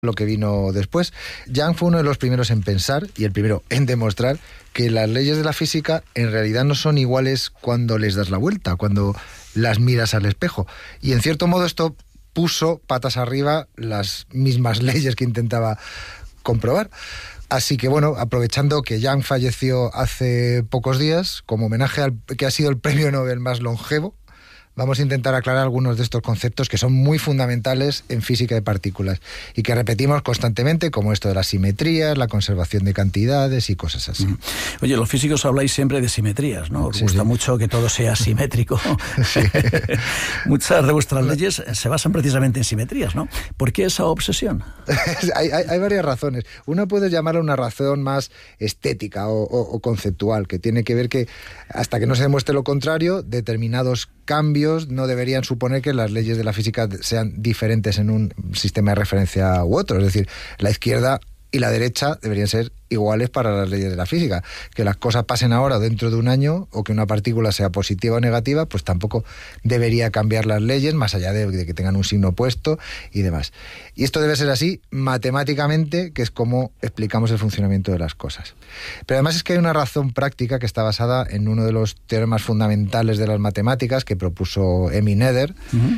lo que vino después. Young fue uno de los primeros en pensar y el primero en demostrar que las leyes de la física en realidad no son iguales cuando les das la vuelta, cuando las miras al espejo. Y en cierto modo esto puso patas arriba las mismas leyes que intentaba comprobar. Así que bueno, aprovechando que Young falleció hace pocos días, como homenaje al que ha sido el premio Nobel más longevo, vamos a intentar aclarar algunos de estos conceptos que son muy fundamentales en física de partículas y que repetimos constantemente, como esto de las simetrías, la conservación de cantidades y cosas así. Oye, los físicos habláis siempre de simetrías, ¿no? Os gusta mucho que todo sea simétrico. Sí. Muchas de vuestras leyes se basan precisamente en simetrías, ¿no? ¿Por qué esa obsesión? Hay varias razones. Una puede llamarla una razón más estética o conceptual, que tiene que ver que hasta que no se demuestre lo contrario, determinados cambios no deberían suponer que las leyes de la física sean diferentes en un sistema de referencia u otro. Es decir, la izquierda y la derecha deberían ser iguales para las leyes de la física. Que las cosas pasen ahora o dentro de un año, o que una partícula sea positiva o negativa, pues tampoco debería cambiar las leyes, más allá de que tengan un signo opuesto y demás. Y esto debe ser así matemáticamente, que es como explicamos el funcionamiento de las cosas. Pero además es que hay una razón práctica que está basada en uno de los teoremas fundamentales de las matemáticas que propuso Emmy Noether.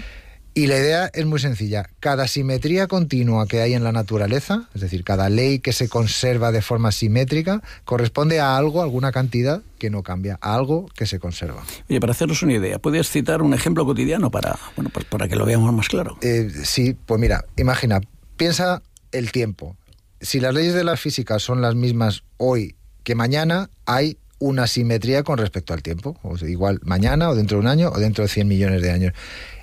Y la idea es muy sencilla. Cada simetría continua que hay en la naturaleza, es decir, cada ley que se conserva de forma simétrica, corresponde a algo, alguna cantidad que no cambia, a algo que se conserva. Oye, para hacernos una idea, ¿puedes citar un ejemplo cotidiano para que lo veamos más claro? Sí, pues mira, imagina, piensa el tiempo. Si las leyes de la física son las mismas hoy que mañana, hay una simetría con respecto al tiempo. O sea, igual mañana, o dentro de un año, o dentro de 100 millones de años.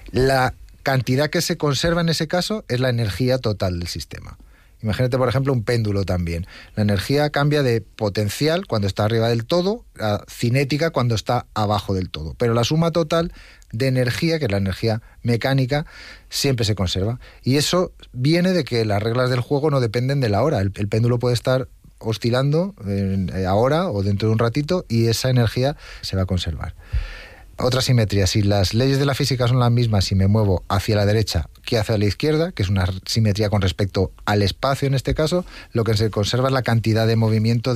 La cantidad que se conserva en ese caso es la energía total del sistema. Imagínate, por ejemplo, un péndulo también. La energía cambia de potencial cuando está arriba del todo a cinética cuando está abajo del todo. Pero la suma total de energía, que es la energía mecánica, siempre se conserva. Y eso viene de que las reglas del juego no dependen de la hora. El péndulo puede estar oscilando ahora o dentro de un ratito y esa energía se va a conservar. Otra simetría, si las leyes de la física son las mismas si me muevo hacia la derecha que hacia la izquierda, que es una simetría con respecto al espacio en este caso, lo que se conserva es la cantidad de movimiento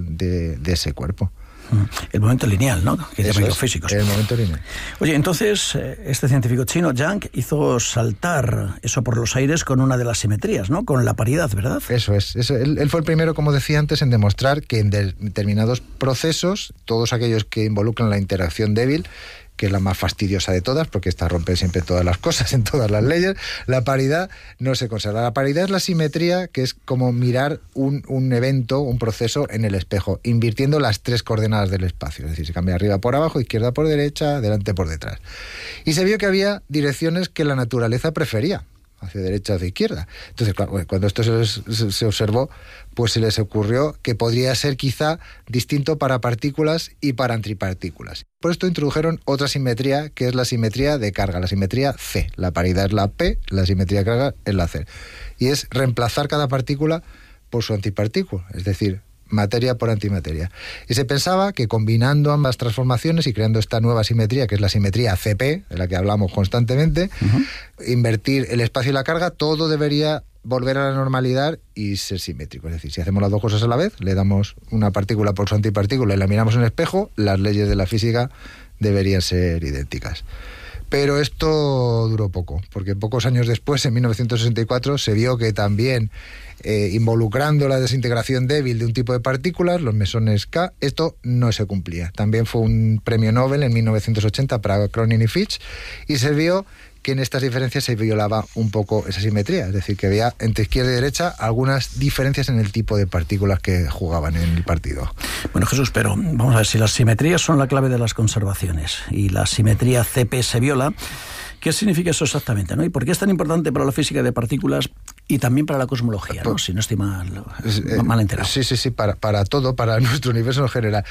de ese cuerpo. El momento lineal, ¿no? Que llaman los físicos. El momento lineal. Oye, entonces, este científico chino, Young, hizo saltar eso por los aires con una de las simetrías, ¿no? Con la paridad, ¿verdad? Eso es. Él fue el primero, como decía antes, en demostrar que en determinados procesos, todos aquellos que involucran la interacción débil, que es la más fastidiosa de todas, porque esta rompe siempre todas las cosas en todas las leyes, la paridad no se conserva. La paridad es la simetría, que es como mirar un evento, un proceso en el espejo, invirtiendo las tres coordenadas del espacio. Es decir, se cambia arriba por abajo, izquierda por derecha, delante por detrás. Y se vio que había direcciones que la naturaleza prefería, hacia derecha o hacia izquierda. Entonces, cuando esto se observó, pues se les ocurrió que podría ser quizá distinto para partículas y para antipartículas. Por esto introdujeron otra simetría, que es la simetría de carga, la simetría C. La paridad es la P, la simetría de carga es la C. Y es reemplazar cada partícula por su antipartícula, es decir, materia por antimateria. Y se pensaba que combinando ambas transformaciones y creando esta nueva simetría, que es la simetría CP, de la que hablamos constantemente, invertir el espacio y la carga, todo debería volver a la normalidad y ser simétrico. Es decir, si hacemos las dos cosas a la vez, le damos una partícula por su antipartícula y la miramos en el espejo, las leyes de la física deberían ser idénticas. Pero esto duró poco, porque pocos años después, en 1964, se vio que también involucrando la desintegración débil de un tipo de partículas, los mesones K, esto no se cumplía. También fue un premio Nobel en 1980 para Cronin y Fitch, y se vio que en estas diferencias se violaba un poco esa simetría, es decir, que había entre izquierda y derecha algunas diferencias en el tipo de partículas que jugaban en el partido. Bueno, Jesús, pero vamos a ver, si las simetrías son la clave de las conservaciones y la simetría CP se viola, ¿qué significa eso exactamente, ¿no? ¿Y por qué es tan importante para la física de partículas y también para la cosmología, ¿no? Si no estoy mal enterado. Sí, para todo, para nuestro universo en general.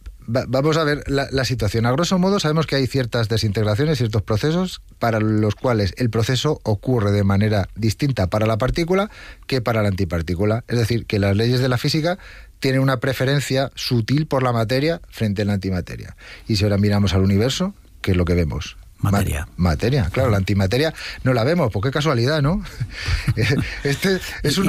Vamos a ver la situación. A grosso modo sabemos que hay ciertas desintegraciones, ciertos procesos para los cuales el proceso ocurre de manera distinta para la partícula que para la antipartícula. Es decir, que las leyes de la física tienen una preferencia sutil por la materia frente a la antimateria. Y si ahora miramos al universo, ¿qué es lo que vemos? Materia. Claro, la antimateria no la vemos, pues qué casualidad, ¿no? Es